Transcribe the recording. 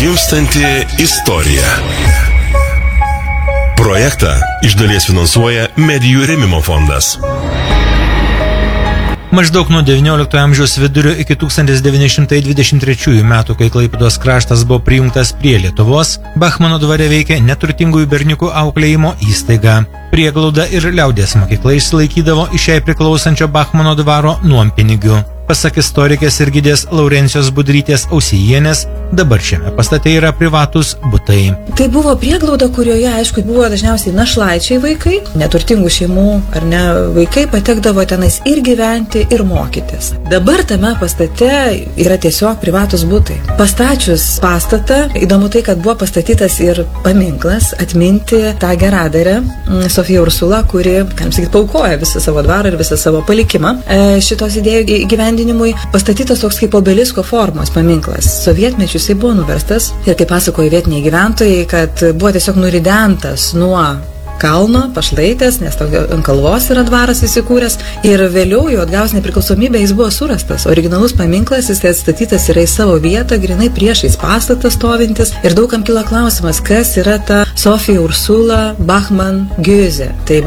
Gimstanti istorija. Projektą iš dalies finansuoja Medijų rėmimo fondas. Maždaug nuo XIX amžiaus vidurio iki 1923 metų, kai Klaipėdos kraštas buvo prijungtas prie Lietuvos, Bachmano dvare veikė neturtingųjų berniukų auklėjimo įstaiga. Prieglauda ir liaudies mokykla išsilaikydavo iš jai priklausančio Bachmano dvaro nuompinigių. Pasak istorikės ir gidės Laurencijos Budrytės Ausijienės, dabar šiame pastate yra privatūs butai. Tai buvo prieglauda, kurioje, aišku, buvo dažniausiai našlaičiai vaikai, neturtingų šeimų ar ne vaikai patekdavo tenais ir gyventi, ir mokytis. Dabar tame pastate yra tiesiog privatūs butai. Pastačius pastatą, įdomu tai, kad buvo pastatytas ir paminklas atminti tą geradarę Sofiją Ursulą, kuri, galim sakyti, paukoja visą savo dvarą ir visą savo palikimą šitos idėjų įgyvendinimui. Pastatytas toks kaip obelisko formos paminklas. Sovietmečiu jisai buvo nuverstas ir kaip pasakoja vietiniai gyventojai, kad buvo tiesiog nuridentas nuo kalno, pašlaitės, nes ant kalvos yra dvaras įsikūręs, ir vėliau jau atgaus nepriklausomybę jis buvo surastas. Originalus paminklas, jis atstatytas yra į savo vietą, grinai priešais pastatą stovintis, ir daugam kilo klausimas, kas yra ta Sofija Ursula Bachmann Goethe. Tai